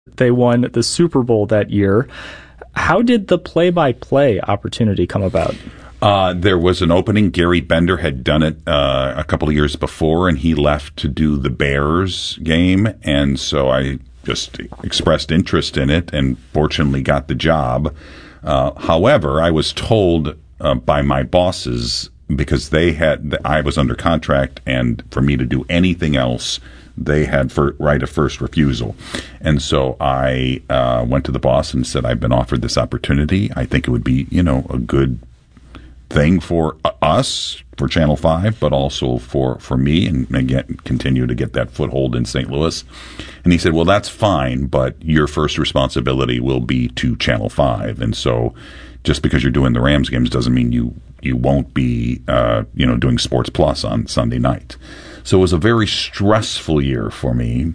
They won the Super Bowl that year. How did the play-by-play opportunity come about? There was an opening. Gary Bender had done it a couple of years before, and he left to do the Bears game. And so I just expressed interest in it and fortunately got the job. However, I was told by my bosses, because I was under contract, and for me to do anything else, they had right of first refusal. And so I went to the boss and said, I've been offered this opportunity. I think it would be, a good thing for us, for Channel 5, but also for me, and again, continue to get that foothold in St. Louis. And he said, well, that's fine, but your first responsibility will be to Channel 5. And so just because you're doing the Rams games doesn't mean you won't be, doing Sports Plus on Sunday night. So it was a very stressful year for me.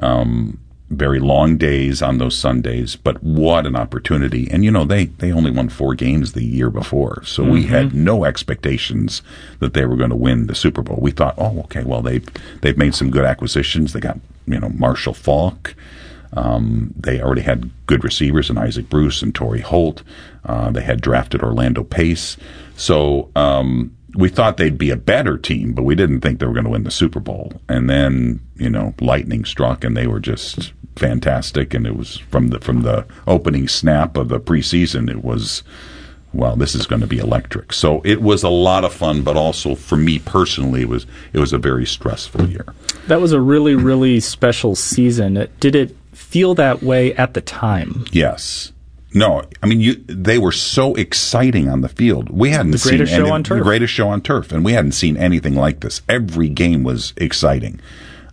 Very long days on those Sundays, but what an opportunity. And, they only won 4 games the year before. So we had no expectations that they were going to win the Super Bowl. We thought, okay, well, they've made some good acquisitions. They got, Marshall Faulk. They already had good receivers in Isaac Bruce and Torrey Holt. They had drafted Orlando Pace. So we thought they'd be a better team, but we didn't think they were going to win the Super Bowl. And then, lightning struck, and they were just fantastic. And it was from the opening snap of the preseason, it was, well, this is going to be electric. So it was a lot of fun, but also for me personally, it was a very stressful year. That was a really, really special season. Did it feel that way at the time? Yes. No, I mean, they were so exciting on the field. We hadn't seen the greatest show on turf, and we hadn't seen anything like this. Every game was exciting.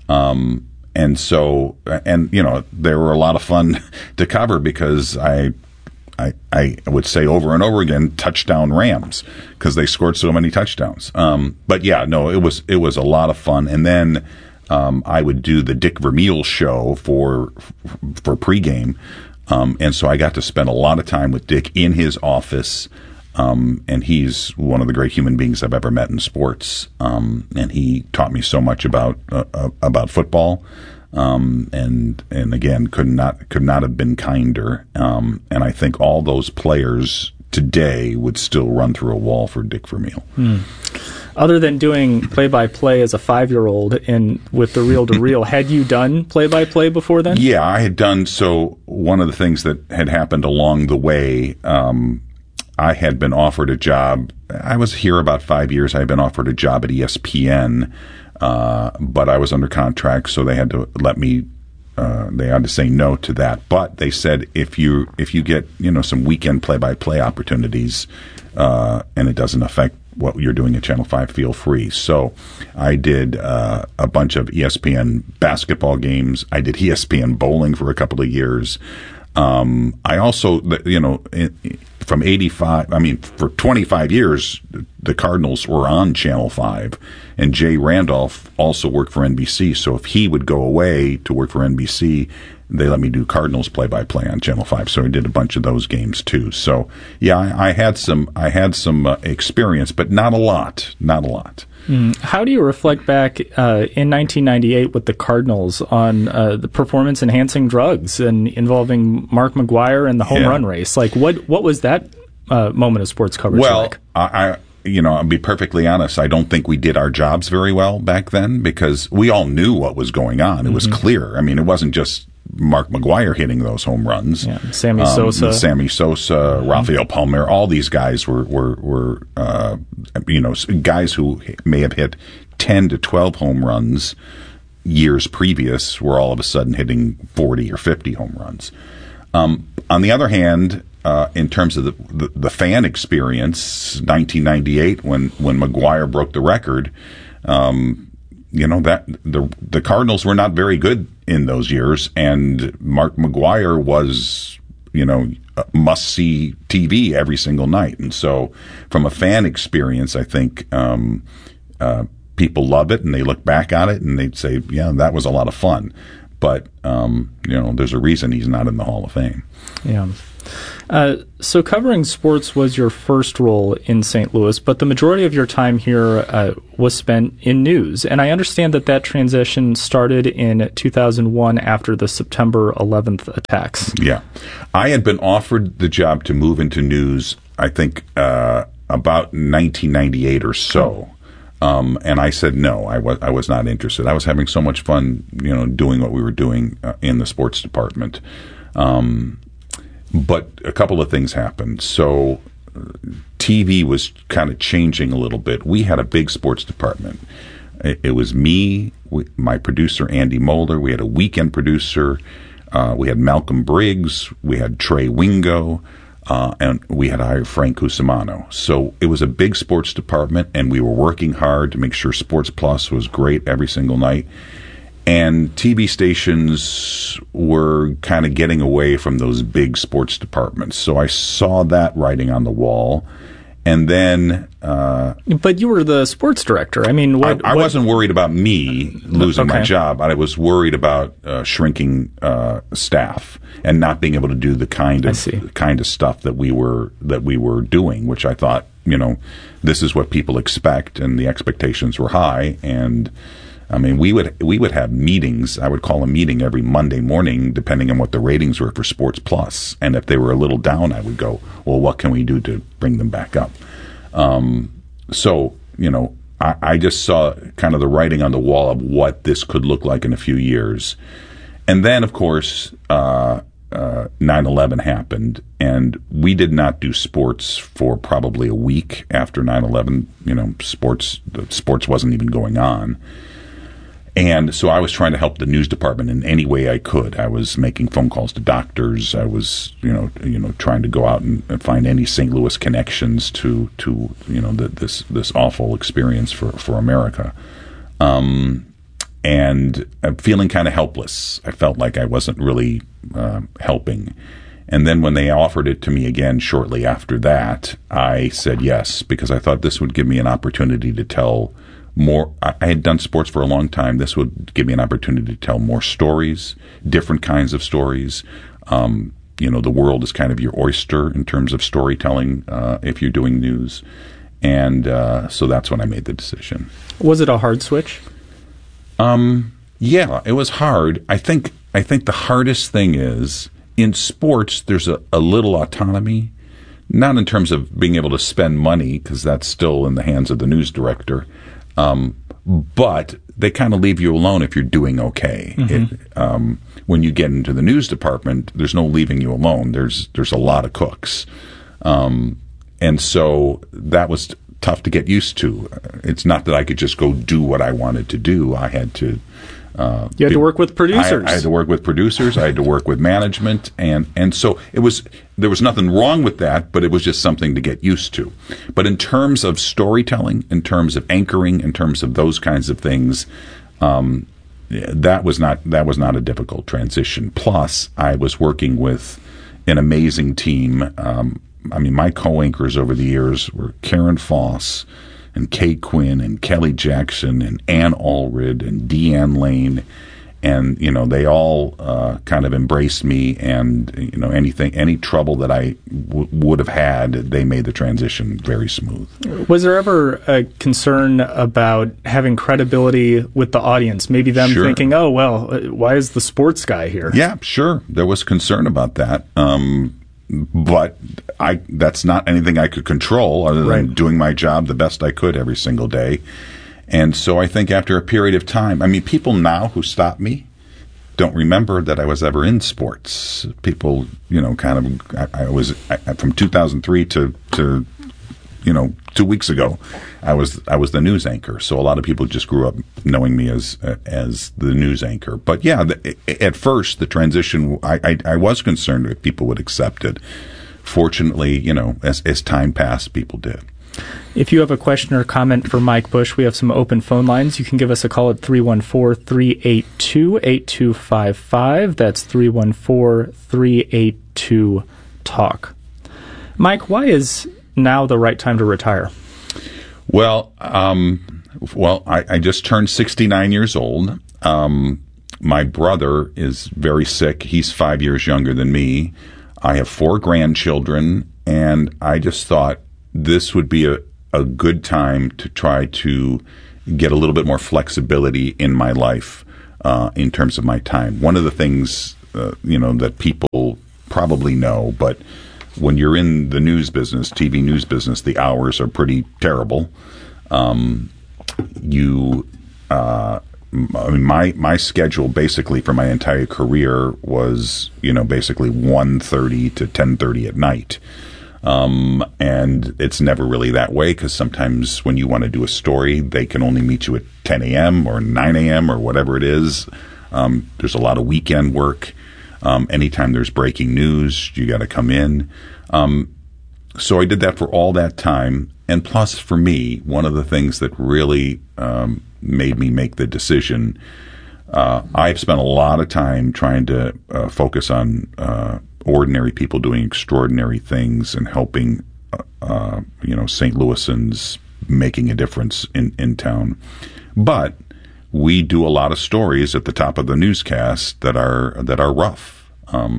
And so, they were a lot of fun to cover because I would say over and over again, touchdown Rams, because they scored so many touchdowns. But yeah, no, it was a lot of fun. And then I would do the Dick Vermeil show for pregame. And so I got to spend a lot of time with Dick in his office. And he's one of the great human beings I've ever met in sports. And he taught me so much about football. And again, could not have been kinder. And I think all those players today would still run through a wall for Dick Vermeil. Other than doing play-by-play as a 5-year-old and with the reel-to-reel, had you done play-by-play before then? Yeah, I had done. So one of the things that had happened along the way, I had been offered a job. I was here about 5 years. I had been offered a job at ESPN, but I was under contract, so they had to let me. They had to say no to that. But they said if you get some weekend play-by-play opportunities, and it doesn't affect what you're doing at Channel 5, feel free. So I did a bunch of ESPN basketball games. I did ESPN bowling for a couple of years. I also, from 85, for 25 years, the Cardinals were on Channel 5, and Jay Randolph also worked for NBC. So if he would go away to work for NBC, they let me do Cardinals play-by-play on Channel 5. So I did a bunch of those games too. So yeah, I had some experience, but not a lot. How do you reflect back in 1998 with the Cardinals on the performance-enhancing drugs and involving Mark McGwire and the home run race? Like, what was that moment of sports coverage like? Well, I'll be perfectly honest. I don't think we did our jobs very well back then because we all knew what was going on. It was clear. I mean, it wasn't just Mark McGwire hitting those home runs. Yeah, Sammy Sosa, Rafael Palmeiro, all these guys were guys who may have hit 10 to 12 home runs years previous were all of a sudden hitting 40 or 50 home runs. On the other hand, in terms of the fan experience, 1998 when McGwire broke the record, that the Cardinals were not very good in those years, and Mark McGwire was, must-see TV every single night. And so from a fan experience, I think people love it, and they look back on it, and they'd say, yeah, that was a lot of fun. But, there's a reason he's not in the Hall of Fame. Yeah. So covering sports was your first role in St. Louis, but the majority of your time here was spent in news. And I understand that transition started in 2001 after the September 11th attacks. Yeah. I had been offered the job to move into news, I think, about 1998 or so. And I said no. I was not interested. I was having so much fun, doing what we were doing in the sports department. But a couple of things happened. So TV was kind of changing a little bit. We had a big sports department. It was me, my producer, Andy Mulder. We had a weekend producer. We had Malcolm Briggs. We had Trey Wingo. And we had hired Frank Cusimano. So it was a big sports department, and we were working hard to make sure Sports Plus was great every single night. And TV stations were kind of getting away from those big sports departments. So I saw that writing on the wall. And then... but you were the sports director. I mean, I wasn't worried about me losing my job. I was worried about shrinking staff and not being able to do the kind of stuff that we were doing, which I thought, this is what people expect, and the expectations were high. And I mean, we would have meetings. I would call a meeting every Monday morning, depending on what the ratings were for Sports Plus. And if they were a little down, I would go, well, what can we do to bring them back up? So, I just saw kind of the writing on the wall of what this could look like in a few years. And then, of course, 9/11 happened, and we did not do sports for probably a week after 9/11. Sports wasn't even going on. And so I was trying to help the news department in any way I could. I was making phone calls to doctors. I was, trying to go out and find any St. Louis connections to this awful experience for America. And I'm feeling kind of helpless. I felt like I wasn't really helping. And then when they offered it to me again shortly after that, I said yes, because I thought this would give me an opportunity to tell more. I had done sports for a long time. This would give me an opportunity to tell more stories, different kinds of stories. The world is kind of your oyster in terms of storytelling if you're doing news. And so that's when I made the decision. Was it a hard switch? Yeah, it was hard. I think the hardest thing is in sports, there's a little autonomy, not in terms of being able to spend money, because that's still in the hands of the news director. But they kind of leave you alone if you're doing okay. Mm-hmm. When you get into the news department, there's no leaving you alone. There's a lot of cooks. And so that was tough to get used to. It's not that I could just go do what I wanted to do. I had to... you had to work with producers. I had to work with producers. I had to work with management. And so there was nothing wrong with that, but it was just something to get used to. But in terms of storytelling, in terms of anchoring, in terms of those kinds of things, that was not a difficult transition. Plus, I was working with an amazing team. My co-anchors over the years were Karen Foss and Kay Quinn and Kelly Jackson and Ann Allred and Deanne Lane. And, they all kind of embraced me, and, any trouble that I would have had, they made the transition very smooth. Was there ever a concern about having credibility with the audience? Maybe them thinking, oh, well, why is the sports guy here? Yeah, sure. There was concern about that. But that's not anything I could control other than doing my job the best I could every single day. And so I think after a period of time, people now who stop me don't remember that I was ever in sports. People, I was from 2003 to 2 weeks ago, I was the news anchor. So a lot of people just grew up knowing me as the news anchor. But yeah, at first the transition, I was concerned if people would accept it. Fortunately, as time passed, people did. If you have a question or comment for Mike Bush, we have some open phone lines. You can give us a call at 314-382-8255. That's 314-382-TALK. Mike, why is now the right time to retire? Well, I just turned 69 years old. My brother is very sick. He's 5 years younger than me. I have 4 grandchildren, and I just thought this would be a good time to try to get a little bit more flexibility in my life in terms of my time. One of the things, that people probably know, but when you're in the news business, TV news business, the hours are pretty terrible. My schedule basically for my entire career was, basically 1:30 to 10:30 at night. And it's never really that way, because sometimes when you want to do a story, they can only meet you at 10 a.m. or 9 a.m. or whatever it is. There's a lot of weekend work. Anytime there's breaking news, you got to come in. So I did that for all that time. And plus, for me, one of the things that really made me make the decision, I've spent a lot of time trying to focus on ordinary people doing extraordinary things and helping, St. Louisans making a difference in town. But we do a lot of stories at the top of the newscast that are rough.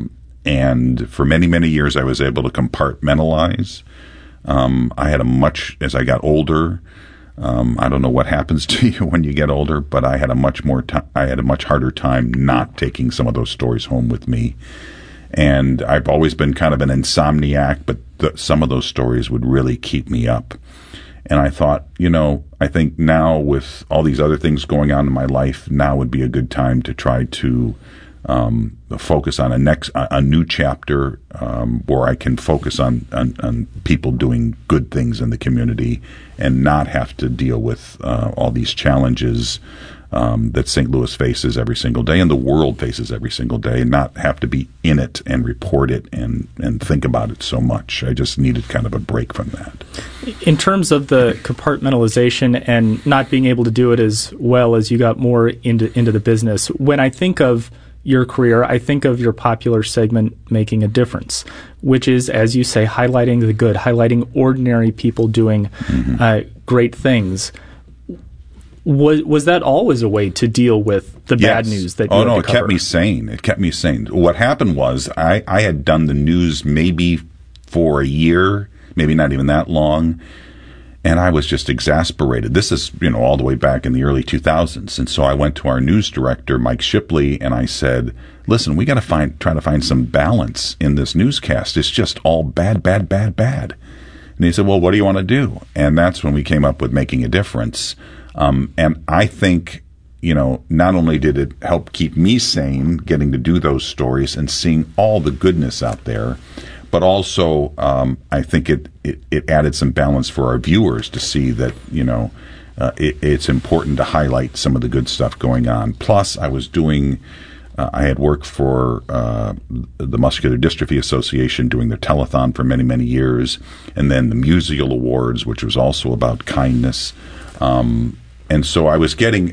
And for many, many years, I was able to compartmentalize. I had as I got older, I don't know what happens to you when you get older, but I had a much harder time not taking some of those stories home with me. And I've always been kind of an insomniac, but some of those stories would really keep me up. And I thought, I think now with all these other things going on in my life, now would be a good time to try to focus on a new chapter where I can focus on people doing good things in the community and not have to deal with all these challenges that St. Louis faces every single day and the world faces every single day, and not have to be in it and report it and think about it so much. I just needed kind of a break from that. In terms of the compartmentalization and not being able to do it as well as you got more into the business, when I think of your career, I think of your popular segment, Making a Difference, which is, as you say, highlighting the good, highlighting ordinary people doing great things. Was that always a way to deal with the bad news that you had to cover? It kept me sane. It kept me sane. What happened was I had done the news maybe for a year, maybe not even that long, and I was just exasperated. This is, all the way back in the early 2000s. And so I went to our news director, Mike Shipley, and I said, listen, we got to try to find some balance in this newscast. It's just all bad, bad, bad, bad. And he said, well, what do you want to do? And that's when we came up with Making a Difference. And I think, not only did it help keep me sane, getting to do those stories and seeing all the goodness out there, but also I think it added some balance for our viewers to see that, it's important to highlight some of the good stuff going on. Plus, I had worked for the Muscular Dystrophy Association doing their telethon for many, many years, and then the Musial Awards, which was also about kindness. And so I was getting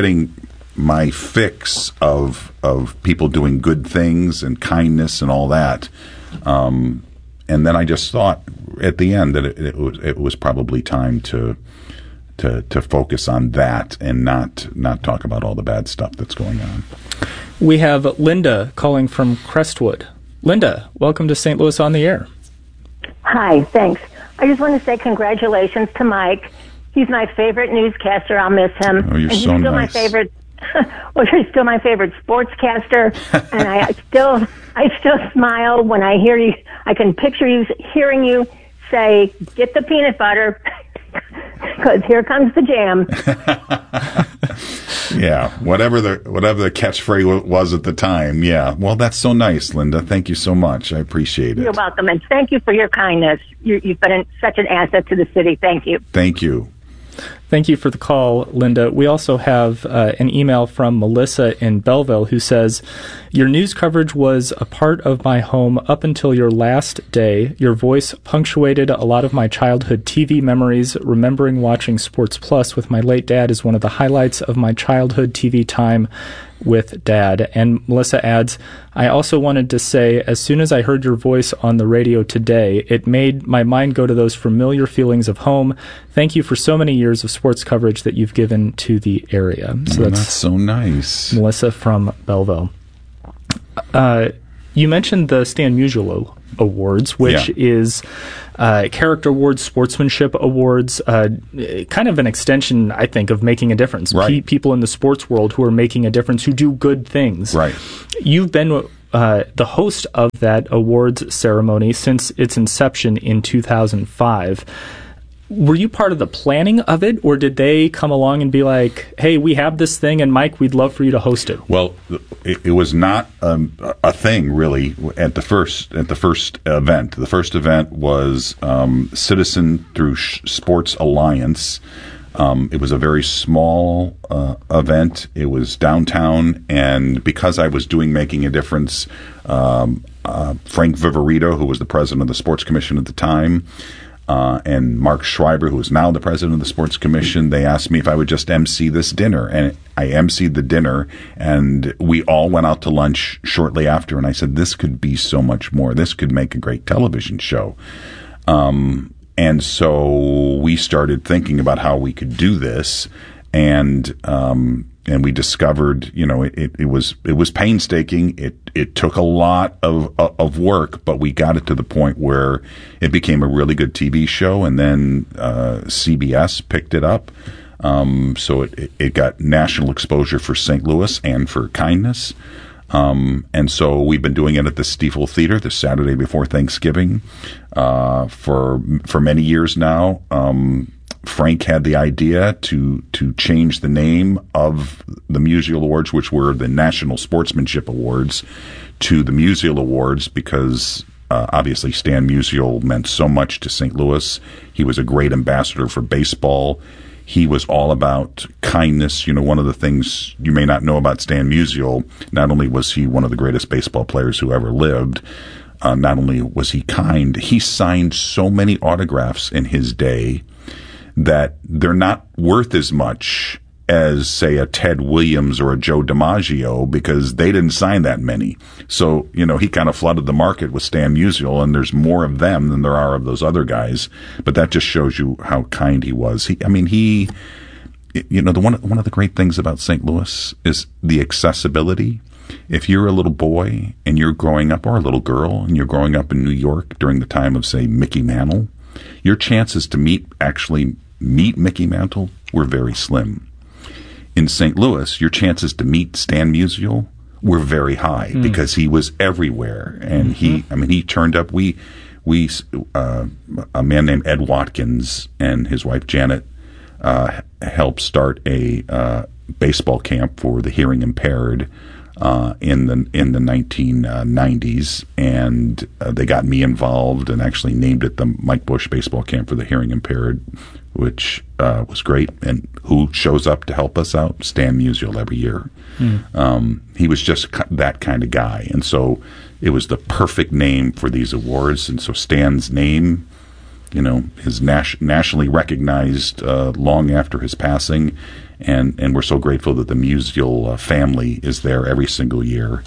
my fix of people doing good things and kindness and all that. And then I just thought at the end that it was probably time to focus on that and not talk about all the bad stuff that's going on. We have Linda calling from Crestwood. Linda, welcome to St. Louis on the Air. Hi, thanks. I just want to say congratulations to Mike. He's my favorite newscaster. I'll miss him. Oh, you're and he's so still nice. My favorite. Well, you're still my favorite sportscaster, and I still smile when I hear you. I can picture you hearing you say, "Get the peanut butter," because here comes the jam. Yeah, whatever the catchphrase was at the time. Yeah, well, that's so nice, Linda. Thank you so much. I appreciate it. You're welcome, and thank you for your kindness. You've been such an asset to the city. Thank you. Thank you. Thank you for the call, Linda. We also have an email from Melissa in Belleville who says, your news coverage was a part of my home up until your last day. Your voice punctuated a lot of my childhood TV memories. Remembering watching Sports Plus with my late dad is one of the highlights of my childhood TV time with Dad. And Melissa adds, I also wanted to say, as soon as I heard your voice on the radio today, it made my mind go to those familiar feelings of home. Thank you for so many years of sports coverage that you've given to the area. So that's so nice. Melissa from Belleville. You mentioned the Stan Musial Awards, which is character awards, sportsmanship awards, kind of an extension, I think, of making a difference. Right. People in the sports world who are making a difference, who do good things. Right. You've been the host of that awards ceremony since its inception in 2005. Were you part of the planning of it, or did they come along and be like, hey, we have this thing, and Mike, we'd love for you to host it? Well, it was not a thing, really, at the first event. The first event was Citizen through Sports Alliance. It was a very small event. It was downtown, and because I was doing Making a Difference, Frank Viverito, who was the president of the Sports Commission at the time, and Mark Schreiber, who is now the president of the Sports Commission, they asked me if I would just MC this dinner. And I MC'd the dinner, and we all went out to lunch shortly after, and I said, this could be so much more. This could make a great television show. And so we started thinking about how we could do this, and we discovered, it was painstaking. It took a lot of work, but we got it to the point where it became a really good TV show, and then CBS picked it up. So it got national exposure for St. Louis and for kindness. And so we've been doing it at the Stiefel Theater the Saturday before Thanksgiving for many years now. Frank had the idea to change the name of the Musial Awards, which were the National Sportsmanship Awards, to the Musial Awards because obviously Stan Musial meant so much to St. Louis. He was a great ambassador for baseball. He was all about kindness. One of the things you may not know about Stan Musial, not only was he one of the greatest baseball players who ever lived, not only was he kind, he signed so many autographs in his day that they're not worth as much as, say, a Ted Williams or a Joe DiMaggio because they didn't sign that many. So, he kind of flooded the market with Stan Musial, and there's more of them than there are of those other guys. But that just shows you how kind he was. One of the great things about St. Louis is the accessibility. If you're a little boy and you're growing up, or a little girl, and you're growing up in New York during the time of, say, Mickey Mantle, your chances to meet Mickey Mantle were very slim. In St. Louis, your chances to meet Stan Musial were very high because he was everywhere, and he turned up. We a man named Ed Watkins and his wife Janet helped start a baseball camp for the hearing impaired in the 1990s, and they got me involved and actually named it the Mike Bush Baseball Camp for the Hearing Impaired, which was great. And who shows up to help us out? Stan Musial every year. He was just that kind of guy, and so it was the perfect name for these awards. And so Stan's name, is nationally recognized long after his passing. And we're so grateful that the Musial family is there every single year.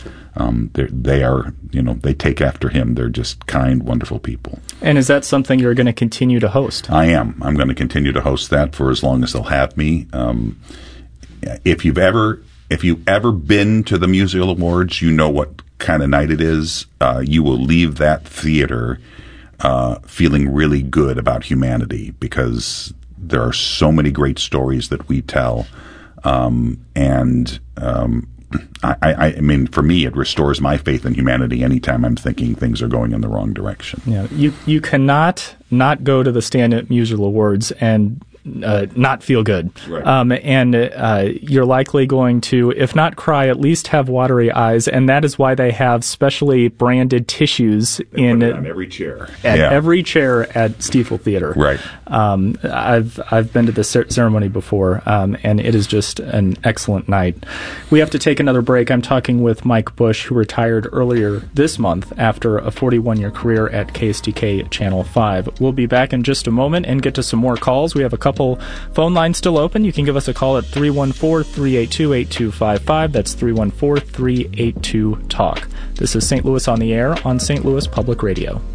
They take after him. They're just kind, wonderful people. And is that something you're going to continue to host? I am. I'm going to continue to host that for as long as they'll have me. If you've ever been to the Musial Awards, you know what kind of night it is. You will leave that theater feeling really good about humanity because there are so many great stories that we tell, I mean, for me, it restores my faith in humanity anytime I'm thinking things are going in the wrong direction. Yeah, you cannot not go to the Stan Musial Awards and not feel good. Right. And you're likely going to, if not cry, at least have watery eyes. And that is why they have specially branded tissues on every chair. Every chair at Stiefel Theater. Right. I've been to this ceremony before, and it is just an excellent night. We have to take another break. I'm talking with Mike Bush, who retired earlier this month after a 41-year career at KSTK Channel 5. We'll be back in just a moment and get to some more calls. We have a couple phone lines still open. You can give us a call at 314-382-8255. That's 314-382-TALK. This is St. Louis on the Air on St. Louis Public Radio.